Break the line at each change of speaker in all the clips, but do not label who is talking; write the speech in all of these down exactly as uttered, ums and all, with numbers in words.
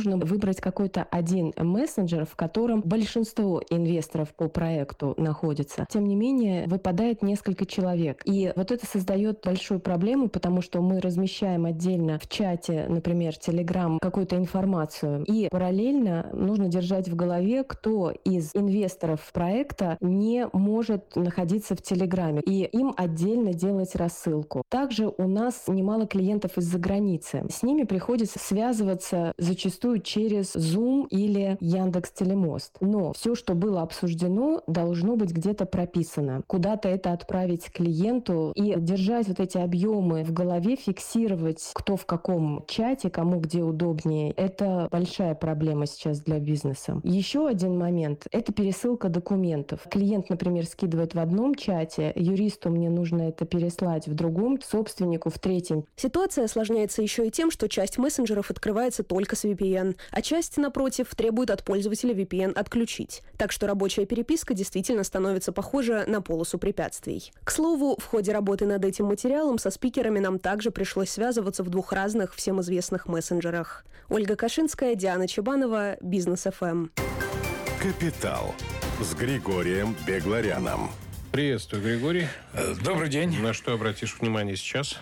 нужно выбрать какой-то один мессенджер, в котором большинство инвесторов по проекту находится. Тем не менее, выпадает несколько человек. И вот это создает большую проблему, потому что мы размещаем отдельно в чате, например, Telegram, какую-то информацию. И параллельно нужно держать в голове, кто из инвесторов проекта не может находиться в Телеграме. И им отдельно делать рассылку. Также у нас немало клиентов из-за границы. С ними приходится связываться зачастую через Zoom или Яндекс.Телемост. Но все, что было обсуждено, должно быть где-то прописано. Куда-то это отправить клиенту и держать вот эти объемы в голове, фиксировать, кто в каком чате, кому где удобнее. Это большая проблема сейчас для бизнеса. Еще один момент – это пересылка документов. Клиент, например, скидывает в одном чате, юристу мне нужно это переслать в другом, собственнику в третьем.
Ситуация осложняется еще и тем, что часть мессенджеров открывается только с ви пи эн, а часть, напротив, требует от пользователя ви пи эн отключить. Так что рабочая переписка действительно становится похожа на полосу препятствий. К слову, в ходе работы над этим материалом со спикерами нам также пришлось связываться в двух разных всем известных мессенджерах. Ольга Кашинская, Диана Чебанова, Бизнес эф эм.
Капитал с Григорием Бегларяном.
Приветствую, Григорий.
Добрый день.
На что обратишь внимание сейчас?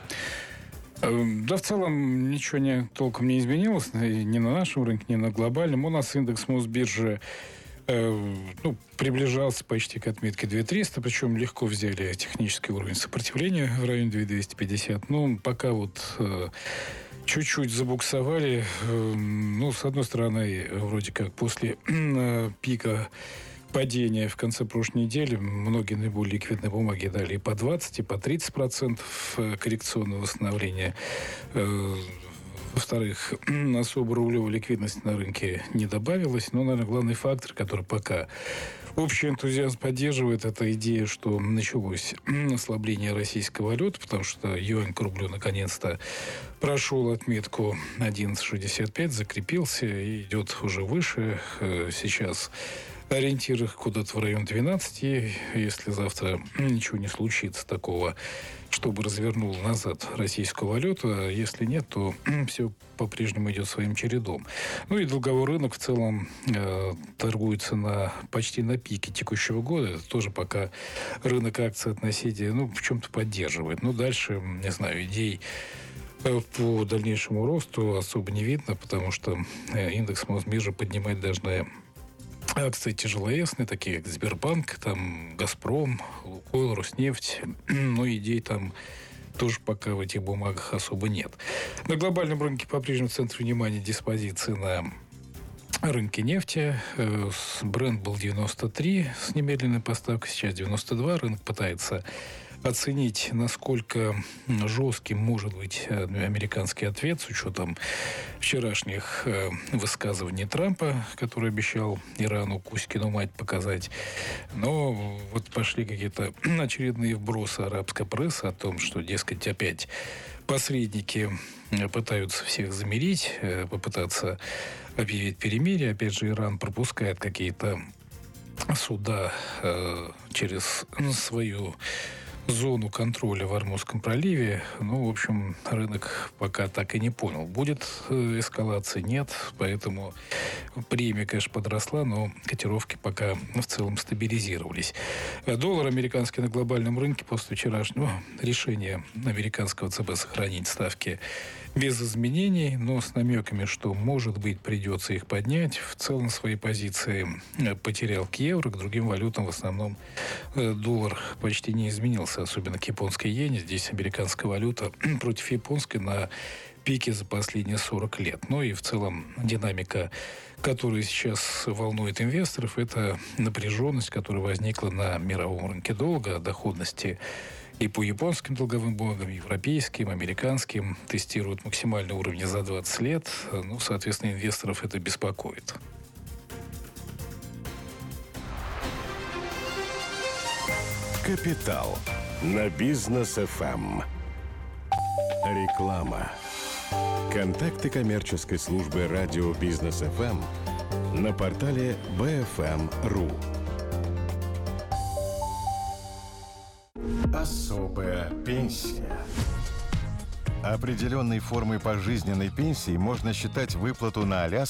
Да, в целом ничего не, толком не изменилось ни на нашем рынке, ни на глобальном. У нас индекс Мосбиржи э, ну, приближался почти к отметке две тысячи триста, причем легко взяли технический уровень сопротивления в районе две тысячи двести пятьдесят. Ну, пока вот э, чуть-чуть забуксовали. Э, ну, с одной стороны, вроде как после э, пика падение в конце прошлой недели. Многие наиболее ликвидные бумаги дали и по двадцать, и по тридцать процентов коррекционного восстановления. Во-вторых, особо рублевой ликвидности на рынке не добавилось. Но, наверное, главный фактор, который пока общий энтузиазм поддерживает, это идея, что началось ослабление российской валюты, потому что юань к рублю наконец-то прошел отметку одиннадцать шестьдесят пять, закрепился и идет уже выше. Сейчас ориентир куда-то в район двенадцати. Если завтра ничего не случится такого, чтобы развернул назад российскую валюту, а если нет, то все по-прежнему идет своим чередом. Ну и долговой рынок в целом э, торгуется на, почти на пике текущего года. Это тоже пока рынок акций от наследия, ну, в чем-то поддерживает. Но дальше, не знаю, идей по дальнейшему росту особо не видно, потому что индекс Мосбиржи поднимать должны акции тяжеловесные, такие как Сбербанк, там Газпром, Лукойл, Роснефть. Но идей там тоже пока в этих бумагах особо нет. На глобальном рынке по-прежнему в центре внимания диспозиции на рынке нефти. Брент был девяносто три с немедленной поставкой, сейчас девяносто два. Рынок пытается оценить, насколько жестким может быть американский ответ с учетом вчерашних высказываний Трампа, который обещал Ирану Кузькину мать показать. Но вот пошли какие-то очередные вбросы арабской прессы о том, что, дескать, опять посредники пытаются всех замирить, попытаться объявить перемирие. Опять же, Иран пропускает какие-то суда через свою зону контроля в Ормузском проливе. Ну, в общем, рынок пока так и не понял, будет эскалации, нет. Поэтому премия, конечно, подросла, но котировки пока в целом стабилизировались. Доллар американский на глобальном рынке после вчерашнего решения американского ЦБ сохранить ставки без изменений, но с намеками, что, может быть, придется их поднять. В целом свои позиции потерял к евро, к другим валютам в основном доллар почти не изменился, особенно к японской иене. Здесь американская валюта против японской на пике за последние сорок лет. Ну и в целом динамика, которая сейчас волнует инвесторов, это напряженность, которая возникла на мировом рынке долга, доходности и по японским долговым бумагам, европейским, американским. Тестируют максимальные уровни за двадцать лет. Ну, соответственно, инвесторов это беспокоит.
Капитал на Бизнес эф эм. Реклама. Контакты коммерческой службы радио Бизнес эф эм на портале би эф эм точка ру. Особая пенсия. Определенной формой пожизненной пенсии можно считать выплату на Аляске